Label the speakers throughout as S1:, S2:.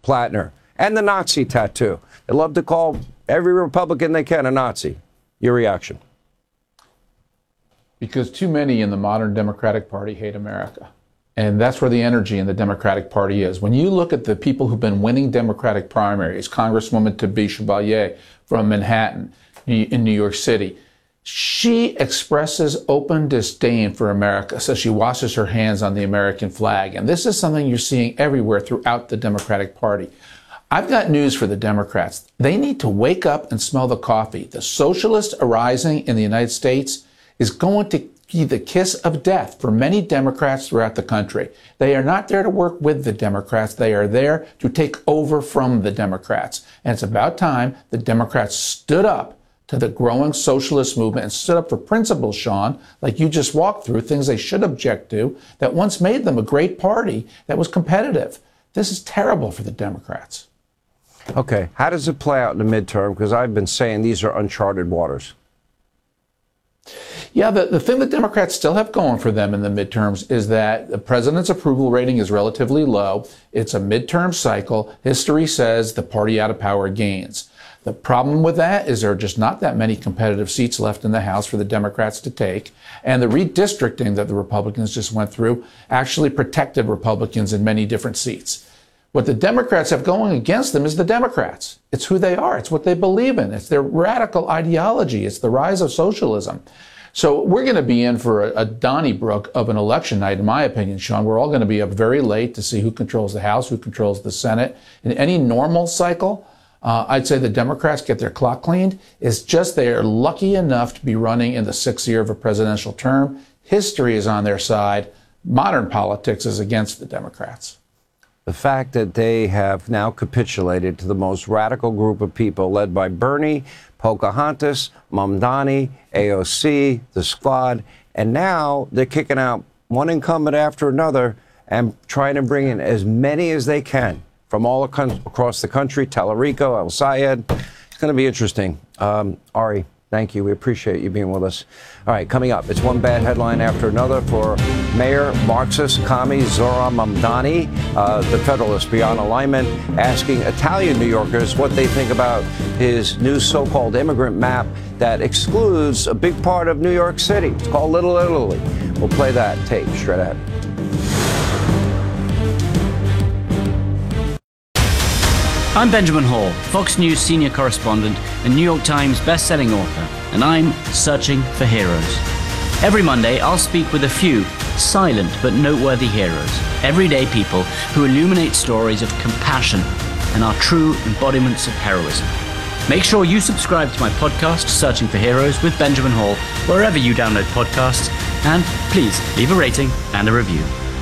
S1: Plattner, and the Nazi tattoo. They love to call every Republican they can a Nazi. Your reaction?
S2: Because too many in the modern Democratic Party hate America. And that's where the energy in the Democratic Party is. When you look at the people who've been winning Democratic primaries, Congresswoman Tabi Chevalier from Manhattan in New York City, she expresses open disdain for America, so she washes her hands on the American flag. And this is something you're seeing everywhere throughout the Democratic Party. I've got news for the Democrats. They need to wake up and smell the coffee. The socialist arising in the United States is going to be the kiss of death for many Democrats throughout the country. They are not there to work with the Democrats. They are there to take over from the Democrats. And it's about time the Democrats stood up to the growing socialist movement and stood up for principles, Sean, like you just walked through, things they should object to, that once made them a great party that was competitive. This is terrible for the Democrats.
S1: Okay, how does it play out in the midterm? Because I've been saying these are uncharted waters.
S2: Yeah, the thing that Democrats still have going for them in the midterms is that the president's approval rating is relatively low. It's a midterm cycle. History says the party out of power gains. The problem with that is there are just not that many competitive seats left in the House for the Democrats to take. And the redistricting that the Republicans just went through actually protected Republicans in many different seats. What the Democrats have going against them is the Democrats. It's who they are. It's what they believe in. It's their radical ideology. It's the rise of socialism. So we're going to be in for a Donnybrook of an election night, in my opinion, Sean. We're all going to be up very late to see who controls the House, who controls the Senate. In any normal cycle, I'd say the Democrats get their clock cleaned. It's just they are lucky enough to be running in the 6th year of a presidential term. History is on their side. Modern politics is against the Democrats.
S1: The fact that they have now capitulated to the most radical group of people led by Bernie, Pocahontas, Mamdani, AOC, the Squad, and now they're kicking out one incumbent after another and trying to bring in as many as they can from all across the country. Tallarico, El Sayed. It's going to be interesting. Ari, thank you. We appreciate you being with us. All right, coming up, it's one bad headline after another for Mayor Marxist commie Zohran Mamdani. The Federalist Beyond Alignment asking Italian New Yorkers what they think about his new so-called immigrant map that excludes a big part of New York City. It's called Little Italy. We'll play that tape straight ahead.
S3: I'm Benjamin Hall, Fox News senior correspondent and New York Times best-selling author, and I'm searching for heroes. Every Monday, I'll speak with a few silent but noteworthy heroes, everyday people who illuminate stories of compassion and are true embodiments of heroism. Make sure you subscribe to my podcast, Searching for Heroes with Benjamin Hall, wherever you download podcasts, and please leave a rating and a review.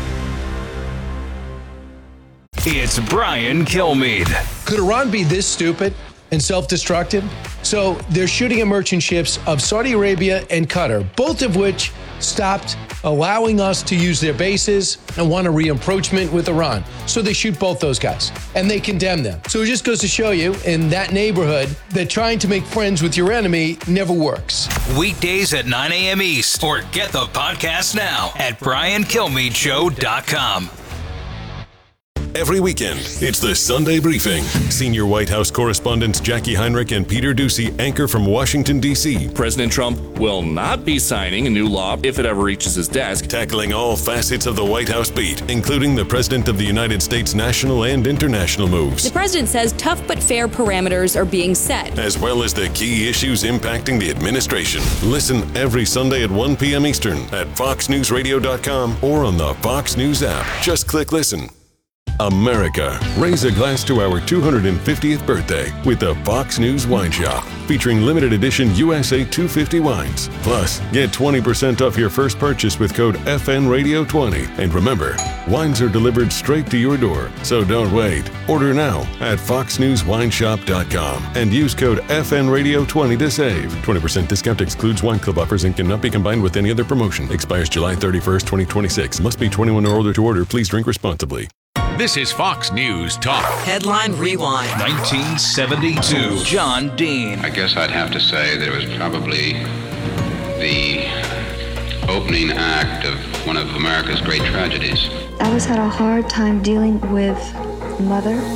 S4: It's Brian Kilmeade.
S5: Could Iran be this stupid and self-destructive? So they're shooting at merchant ships of Saudi Arabia and Qatar, both of which stopped allowing us to use their bases and want a re-approachment with Iran. So they shoot both those guys and they condemn them. So it just goes to show you in that neighborhood that trying to make friends with your enemy never works.
S4: Weekdays at 9 a.m. East, or get the podcast now at BrianKilmeadeShow.com.
S6: Every weekend, it's the Sunday Briefing. Senior White House correspondents Jackie Heinrich and Peter Doocy anchor from Washington, D.C.
S7: President Trump will not be signing a new law if it ever reaches his desk.
S6: Tackling all facets of the White House beat, including the President of the United States' national and international moves.
S8: The president says tough but fair parameters are being set,
S6: as well as the key issues impacting the administration. Listen every Sunday at 1 p.m. Eastern at FoxNewsRadio.com or on the Fox News app. Just click listen. America, raise a glass to our 250th birthday with the Fox News Wine Shop, featuring limited edition USA 250 wines. Plus, get 20% off your first purchase with code FNRadio20. And remember, wines are delivered straight to your door, so don't wait. Order now at FoxNewsWineShop.com and use code FNRadio20 to save. 20% discount excludes wine club offers and cannot be combined with any other promotion. Expires July 31st, 2026. Must be 21 or older to order. Please drink responsibly.
S4: This is Fox News Talk.
S9: Headline Rewind.
S4: 1972. John Dean.
S10: I guess I'd have to say that it was probably the opening act of one of America's great tragedies.
S11: I always had a hard time dealing with mother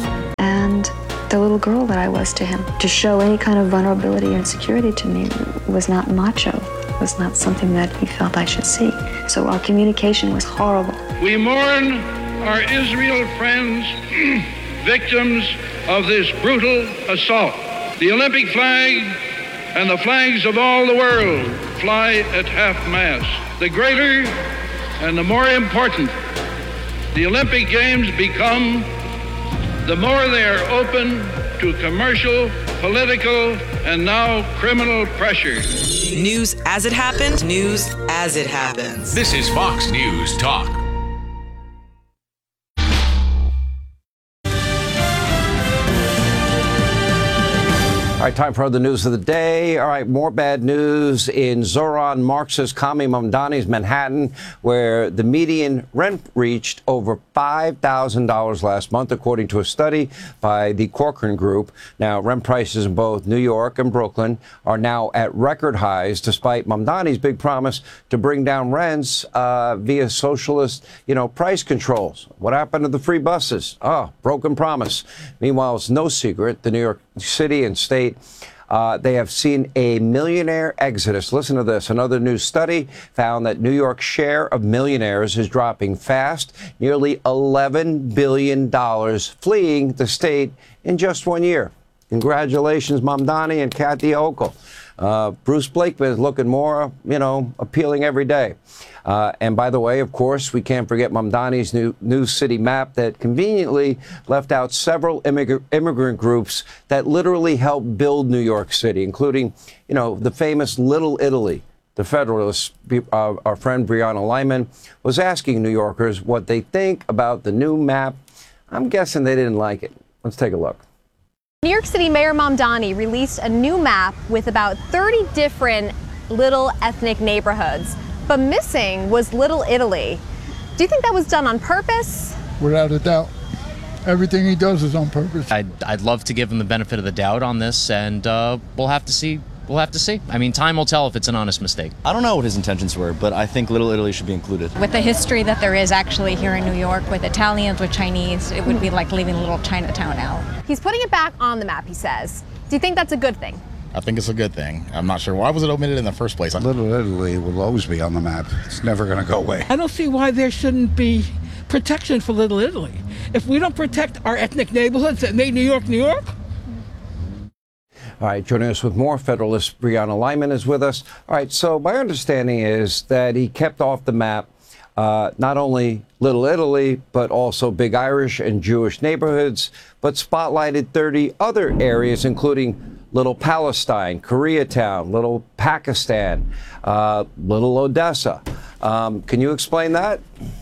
S9: and the little girl that I was to him. To show any kind of vulnerability or insecurity to me was not macho, was not something that he felt I should see. So our communication was horrible.
S11: We mourn our Israel friends, victims of this brutal assault. The Olympic flag and the flags of all the world fly at half-mast. The greater and the more important the Olympic Games become, the more they are open to commercial, political, and now criminal pressure.
S12: News as it happened, news as it happens.
S4: This is Fox News Talk.
S1: All right, time for the news of the day. All right, more bad news in Zoran Marxist Kami Mamdani's Manhattan, where the median rent reached over $5,000 last month, according to a study by the Corcoran Group. Now, rent prices in both New York and Brooklyn are now at record highs, despite Mamdani's big promise to bring down rents via socialist, price controls. What happened to the free buses? Oh, broken promise. Meanwhile, it's no secret the New York City and state they have seen a millionaire exodus. Listen to this. Another new study found that New York's share of millionaires is dropping fast, nearly $11 billion fleeing the state in just 1 year. Congratulations, Mamdani and Kathy Hochul. Bruce Blakeman is looking more, appealing every day. And by the way, of course, we can't forget Mamdani's new city map that conveniently left out several immigrant groups that literally helped build New York City, including, the famous Little Italy. The Federalists, our friend Brianna Lyman, was asking New Yorkers what they think about the new map. I'm guessing they didn't like it. Let's take a look.
S13: New York City Mayor Mamdani released a new map with about 30 different little ethnic neighborhoods, but missing was Little Italy. Do you think that was done on purpose?
S14: Without a doubt. Everything he does is on purpose.
S15: I'd love to give him the benefit of the doubt on this, and we'll have to see. We'll have to see. I mean, time will tell if it's an honest mistake.
S16: I don't know what his intentions were, but I think Little Italy should be included.
S17: With the history that there is actually here in New York with Italians, with Chinese, it would be like leaving little Chinatown out.
S13: He's putting it back on the map, he says. Do you think that's a good thing?
S18: I think it's a good thing. I'm not sure why was it omitted in the first place.
S19: Little Italy will always be on the map. It's never going to go away.
S20: I don't see why there shouldn't be protection for Little Italy. If we don't protect our ethnic neighborhoods that made New York, New York.
S1: All right, joining us with more, Federalist Brianna Lyman is with us. All right, so my understanding is that he kept off the map not only Little Italy, but also big Irish and Jewish neighborhoods, but spotlighted 30 other areas, including Little Palestine, Koreatown, Little Pakistan, Little Odessa. Can you explain that?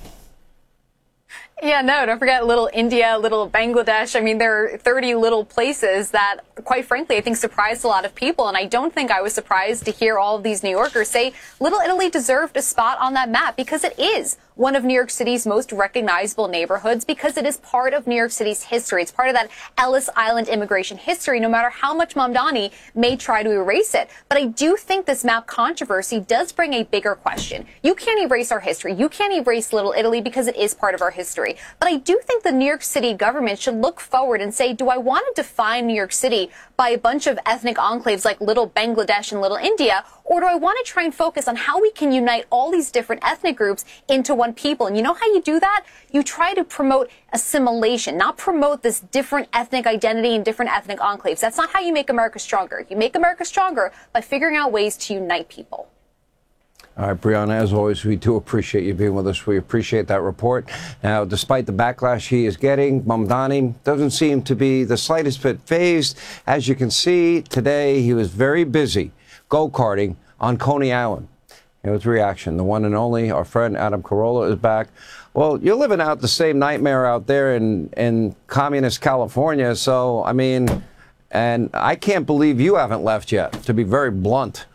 S13: Yeah, no, don't forget Little India, Little Bangladesh. I mean, there are 30 little places that, quite frankly, I think surprised a lot of people. And I don't think I was surprised to hear all of these New Yorkers say Little Italy deserved a spot on that map, because it is one of New York City's most recognizable neighborhoods, because it is part of New York City's history. It's part of that Ellis Island immigration history, no matter how much Mamdani may try to erase it. But I do think this map controversy does bring a bigger question. You can't erase our history. You can't erase Little Italy because it is part of our history. But I do think the New York City government should look forward and say, do I want to define New York City by a bunch of ethnic enclaves like Little Bangladesh and Little India, or do I want to try and focus on how we can unite all these different ethnic groups into one people? And you know how you do that? You try to promote assimilation, not promote this different ethnic identity and different ethnic enclaves. That's not how you make America stronger. You make America stronger by figuring out ways to unite people.
S1: All right, Brianna, as always, we do appreciate you being with us. We appreciate that report. Now, despite the backlash he is getting, Mamdani doesn't seem to be the slightest bit fazed. As you can see, today he was very busy go-karting on Coney Island. Here was reaction. The one and only, our friend Adam Carolla is back. Well, you're living out the same nightmare out there in communist California. So, I mean, and I can't believe you haven't left yet, to be very blunt.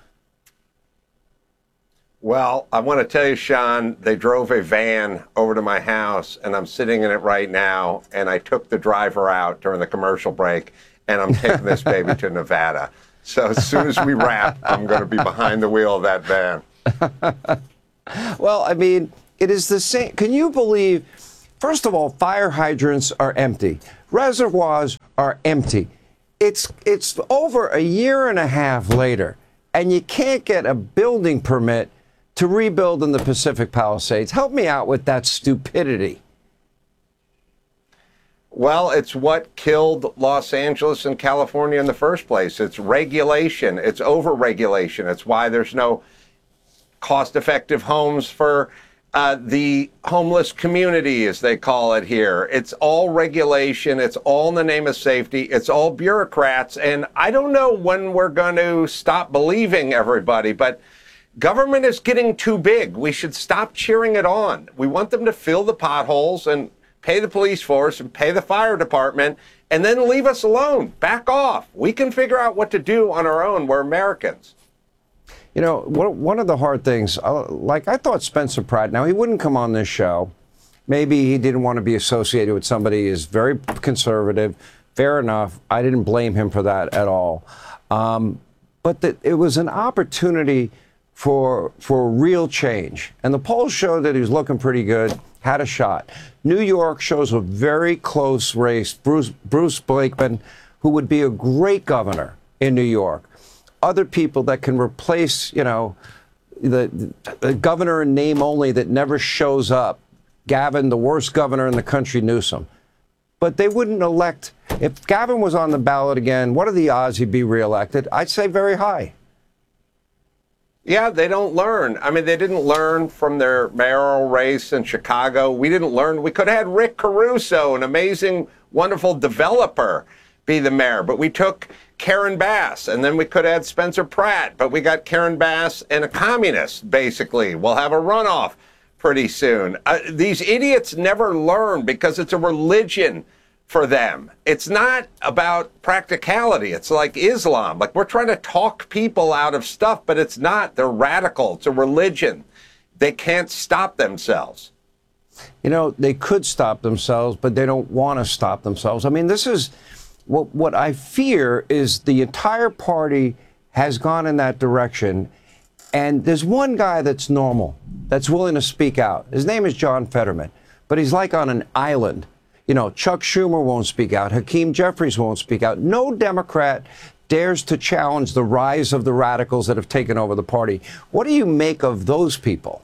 S21: Well, I want to tell you, Sean, they drove a van over to my house, and I'm sitting in it right now, and I took the driver out during the commercial break, and I'm taking this baby to Nevada. So as soon as we wrap, I'm going to be behind the wheel of that van.
S1: Well, I mean, it is the same. Can you believe, first of all, fire hydrants are empty. Reservoirs are empty. It's over a year and a half later, and you can't get a building permit to rebuild in the Pacific Palisades. Help me out with that stupidity.
S21: Well, it's what killed Los Angeles and California in the first place. It's regulation. It's over-regulation. It's why there's no cost-effective homes for the homeless community, as they call it here. It's all regulation. It's all in the name of safety. It's all bureaucrats. And I don't know when we're going to stop believing everybody, but government is getting too big. We should stop cheering it on. We want them to fill the potholes and pay the police force and pay the fire department, and then leave us alone. Back off. We can figure out what to do on our own. We're Americans.
S1: You know, one of the hard things, like I thought Spencer Pratt, now he wouldn't come on this show. Maybe he didn't want to be associated with somebody who is very conservative. Fair enough. I didn't blame him for that at all. But it was an opportunity for real change. And the polls showed that he was looking pretty good, had a shot. New York shows a very close race. Bruce Blakeman, who would be a great governor in New York. Other people that can replace, you know, the governor in name only that never shows up. Gavin, the worst governor in the country, Newsom. But they wouldn't elect. If Gavin was on the ballot again, what are the odds he'd be reelected? I'd say very high.
S21: Yeah, they don't learn. I mean, they didn't learn from their mayoral race in Chicago. We didn't learn. We could have had Rick Caruso, an amazing, wonderful developer, be the mayor. But we took Karen Bass, and then we could have had Spencer Pratt. But we got Karen Bass and a communist, basically. We'll have a runoff pretty soon. These idiots never learn because it's a religion for them. It's not about practicality. It's like Islam. Like, we're trying to talk people out of stuff, but it's not. They're radical. It's a religion. They can't stop themselves.
S1: You know, they could stop themselves, but they don't want to stop themselves. I mean, this is what I fear is the entire party has gone in that direction. And there's one guy that's normal, that's willing to speak out. His name is John Fetterman, but he's like on an island. You know, Chuck Schumer won't speak out. Hakeem Jeffries won't speak out. No Democrat dares to challenge the rise of the radicals that have taken over the party. What do you make of those people?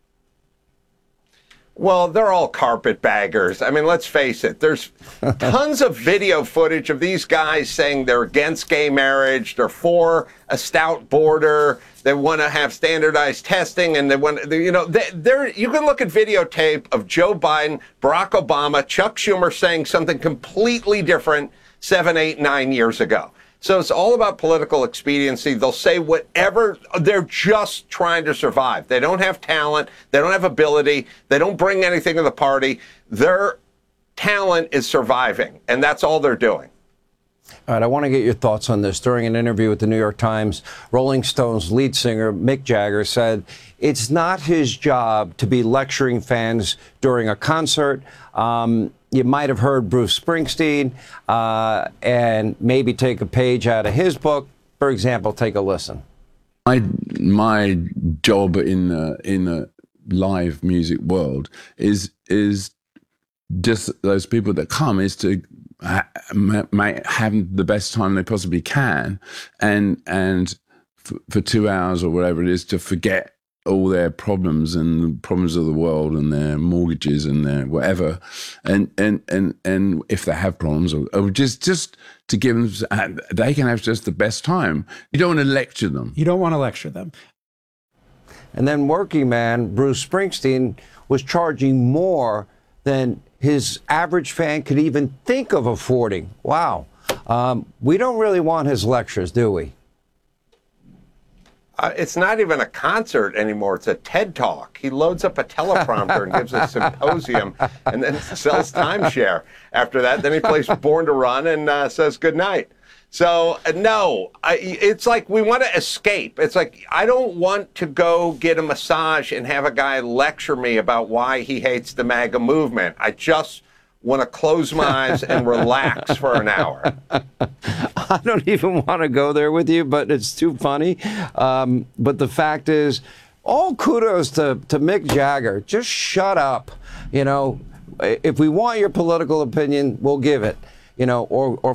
S21: Well, they're all carpetbaggers. I mean, let's face it. There's tons of video footage of these guys saying they're against gay marriage, they're for a stout border, they want to have standardized testing, and they want, you know, you can look at videotape of Joe Biden, Barack Obama, Chuck Schumer saying something completely different 7, 8, 9 years ago. So it's all about political expediency. They'll say whatever. They're just trying to survive. They don't have talent. They don't have ability. They don't bring anything to the party. Their talent is surviving, and that's all they're doing.
S1: All right, I want to get your thoughts on this. During an interview with the New York Times, Rolling Stones lead singer Mick Jagger said it's not his job to be lecturing fans during a concert. You might have heard Bruce Springsteen and maybe take a page out of his book. For example, take a listen.
S2: My job in the live music world is just those people that come is to have the best time they possibly can, and for 2 hours or whatever it is, to forget all their problems and the problems of the world and their mortgages and their whatever, and if they have problems, or just to give them, they can have just the best time. You don't want to lecture them.
S22: You don't want to lecture them.
S1: And then working man Bruce Springsteen was charging more than his average fan could even think of affording. Wow. We don't really want his lectures, do we?
S21: It's not even a concert anymore. It's a TED Talk. He loads up a teleprompter and gives a symposium and then sells timeshare. After that, then he plays Born to Run and says goodnight. So, no, it's like we want to escape. It's like I don't want to go get a massage and have a guy lecture me about why he hates the MAGA movement. I just want to close my eyes and relax for an hour.
S1: I don't even want to go there with you, but it's too funny. But the fact is, all kudos to Mick Jagger. Just shut up. You know, if we want your political opinion, we'll give it. You know, or